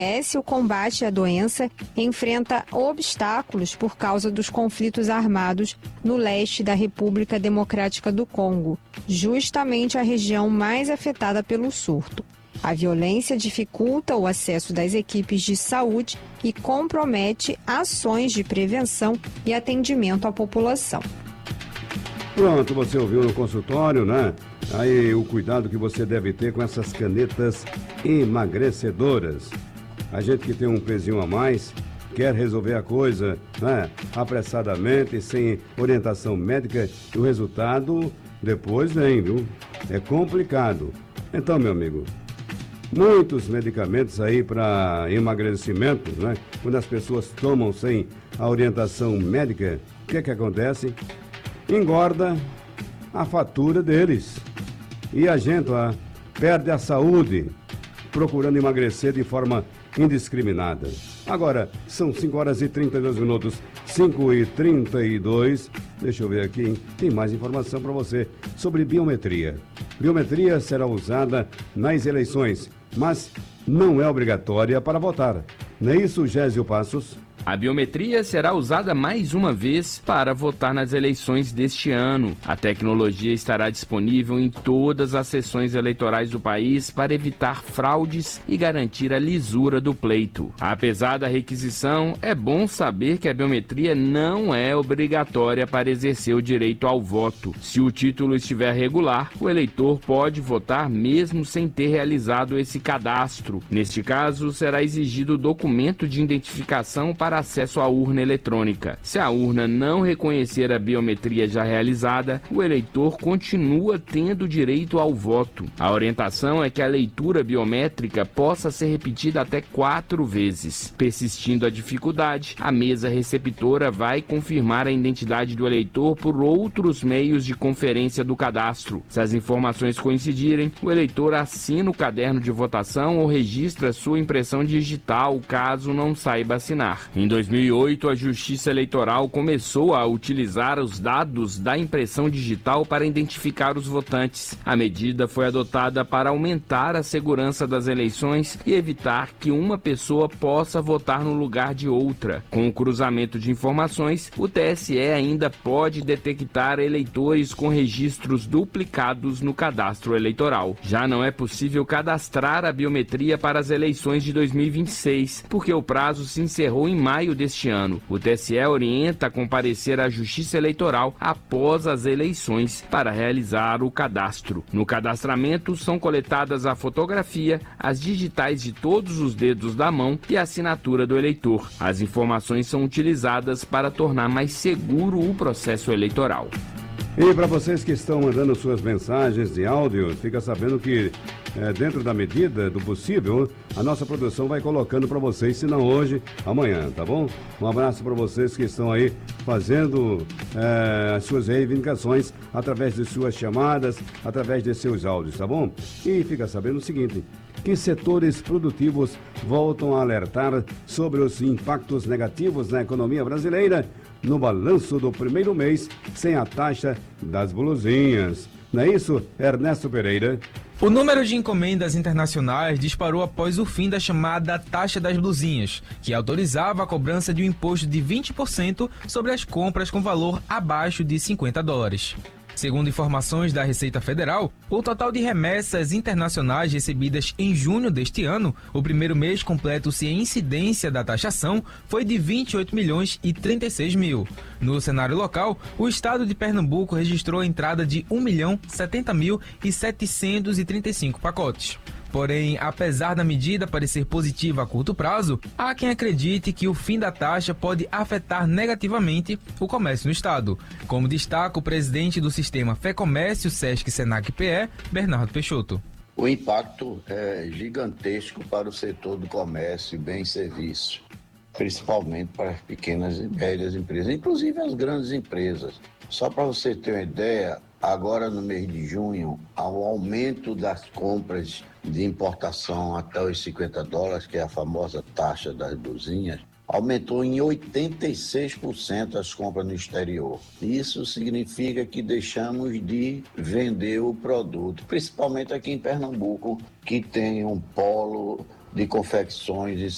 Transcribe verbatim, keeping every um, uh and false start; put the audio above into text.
O combate à doença enfrenta obstáculos por causa dos conflitos armados no leste da República Democrática do Congo, justamente a região mais afetada pelo surto. A violência dificulta o acesso das equipes de saúde e compromete ações de prevenção e atendimento à população. Pronto, você ouviu no consultório, né? Aí o cuidado que você deve ter com essas canetas emagrecedoras. A gente que tem um pezinho a mais, quer resolver a coisa, né, apressadamente, sem orientação médica, e o resultado depois vem, viu? É complicado. Então, meu amigo, muitos medicamentos aí para emagrecimento, né? Quando as pessoas tomam sem a orientação médica, o que é que acontece? Engorda a fatura deles. E a gente ó, perde a saúde procurando emagrecer de forma indiscriminada. Agora, são cinco horas e trinta e dois minutos, cinco e trinta e dois. Deixa eu ver aqui, hein? Tem mais informação para você sobre biometria. Biometria será usada nas eleições, mas não é obrigatória para votar. Não é isso, Gésio Passos? A biometria será usada mais uma vez para votar nas eleições deste ano. A tecnologia estará disponível em todas as sessões eleitorais do país para evitar fraudes e garantir a lisura do pleito. Apesar da requisição, é bom saber que a biometria não é obrigatória para exercer o direito ao voto. Se o título estiver regular, o eleitor pode votar mesmo sem ter realizado esse cadastro. Neste caso, será exigido o documento de identificação para acesso à urna eletrônica. Se a urna não reconhecer a biometria já realizada, o eleitor continua tendo direito ao voto. A orientação é que a leitura biométrica possa ser repetida até quatro vezes. Persistindo a dificuldade, a mesa receptora vai confirmar a identidade do eleitor por outros meios de conferência do cadastro. Se as informações coincidirem, o eleitor assina o caderno de votação ou registra sua impressão digital, caso não saiba assinar. Em dois mil e oito, a Justiça Eleitoral começou a utilizar os dados da impressão digital para identificar os votantes. A medida foi adotada para aumentar a segurança das eleições e evitar que uma pessoa possa votar no lugar de outra. Com o cruzamento de informações, o T S E ainda pode detectar eleitores com registros duplicados no cadastro eleitoral. Já não é possível cadastrar a biometria para as eleições de dois mil e vinte e seis, porque o prazo se encerrou em maio deste ano. O T S E orienta a comparecer à Justiça Eleitoral após as eleições para realizar o cadastro. No cadastramento são coletadas a fotografia, as digitais de todos os dedos da mão e a assinatura do eleitor. As informações são utilizadas para tornar mais seguro o processo eleitoral. E para vocês que estão mandando suas mensagens de áudio, fica sabendo que é, dentro da medida do possível, a nossa produção vai colocando para vocês, se não hoje, amanhã, tá bom? Um abraço para vocês que estão aí fazendo é, as suas reivindicações através de suas chamadas, através de seus áudios, tá bom? E fica sabendo o seguinte, que setores produtivos voltam a alertar sobre os impactos negativos na economia brasileira no balanço do primeiro mês sem a taxa das blusinhas. Não é isso, Ernesto Pereira? O número de encomendas internacionais disparou após o fim da chamada taxa das blusinhas, que autorizava a cobrança de um imposto de vinte por cento sobre as compras com valor abaixo de cinquenta dólares. Segundo informações da Receita Federal, o total de remessas internacionais recebidas em junho deste ano, o primeiro mês completo sem incidência da taxação, foi de vinte e oito milhões e trinta e seis mil. No cenário local, o estado de Pernambuco registrou a entrada de um milhão setenta mil e setecentos e trinta e cinco pacotes. Porém, apesar da medida parecer positiva a curto prazo, há quem acredite que o fim da taxa pode afetar negativamente o comércio no estado, como destaca o presidente do sistema FEComércio Sesc Senac P E, Bernardo Peixoto. O impacto é gigantesco para o setor do comércio e bens e serviços, principalmente para as pequenas e médias empresas, inclusive as grandes empresas. Só para você ter uma ideia, agora no mês de junho, há um aumento das compras de importação até os cinquenta dólares, que é a famosa taxa das blusinhas, aumentou em oitenta e seis por cento as compras no exterior. Isso significa que deixamos de vender o produto, principalmente aqui em Pernambuco, que tem um polo de confecções